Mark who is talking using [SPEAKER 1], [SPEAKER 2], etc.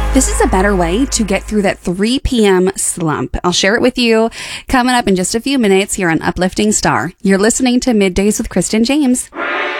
[SPEAKER 1] This is a better way to get through that 3 p.m. slump. I'll share it with you coming up in just a few minutes here on Uplifting Star. You're listening to Middays with Kristen James.